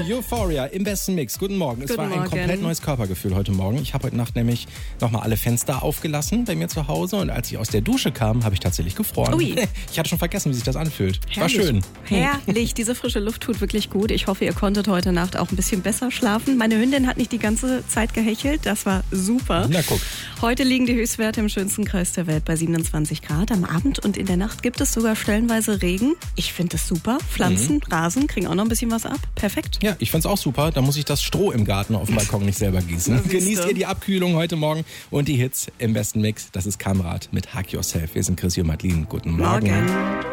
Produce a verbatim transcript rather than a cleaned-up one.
Euphoria im besten Mix. Guten Morgen. Es Guten war ein Morgen. komplett neues Körpergefühl heute Morgen. Ich habe heute Nacht nämlich nochmal alle Fenster aufgelassen bei mir zu Hause. Und als ich aus der Dusche kam, habe ich tatsächlich gefroren. Ui. Ich hatte schon vergessen, wie sich das anfühlt. War Herrlich. schön. Herrlich, diese frische Luft tut wirklich gut. Ich hoffe, ihr konntet heute Nacht auch ein bisschen besser schlafen. Meine Hündin hat nicht die ganze Zeit gehechelt, das war super. Na guck. Heute liegen die Höchstwerte im schönsten Kreis der Welt bei siebenundzwanzig Grad. Am Abend und in der Nacht gibt es sogar stellenweise Regen. Ich finde das super. Pflanzen, mhm. Rasen, kriegen auch noch ein bisschen was ab. Perfekt. Ja, ich find's auch super. Da muss ich das Stroh im Garten auf dem Balkon nicht selber gießen. Genießt ihr die Abkühlung heute Morgen und die Hits im besten Mix. Das ist Kamrat mit Hug Yourself. Wir sind Chrissy und Madeline. Guten Morgen. Morgen.